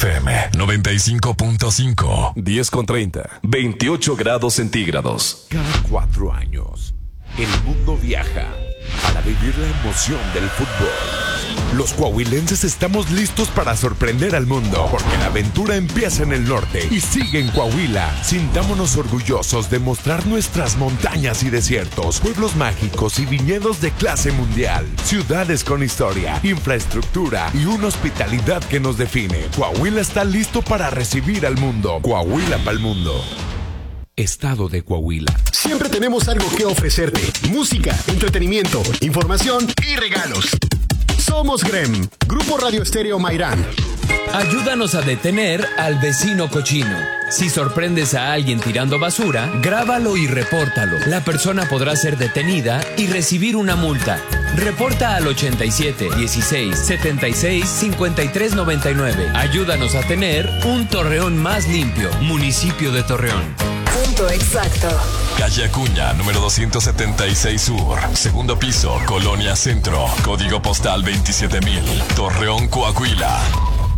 FM 95.5. 10:30. 28 grados centígrados. Cada 4 años, el mundo viaja para vivir la emoción del fútbol. Los coahuilenses estamos listos para sorprender al mundo, porque la aventura empieza en el norte y sigue en Coahuila. Sintámonos orgullosos de mostrar nuestras montañas y desiertos, pueblos mágicos y viñedos de clase mundial, ciudades con historia, infraestructura y una hospitalidad que nos define. Coahuila está listo para recibir al mundo. Coahuila para el mundo. Estado de Coahuila. Siempre tenemos algo que ofrecerte: música, entretenimiento, información y regalos. Somos GREM, Grupo Radio Estéreo Mairán. Ayúdanos a detener al vecino cochino. Si sorprendes a alguien tirando basura, grábalo y repórtalo. La persona podrá ser detenida y recibir una multa. Reporta al 87 16 76 53 99. Ayúdanos a tener un Torreón más limpio. Municipio de Torreón. Punto exacto. Calle Acuña, número 276 Sur. Segundo piso, Colonia Centro. Código postal 27000. Torreón, Coahuila.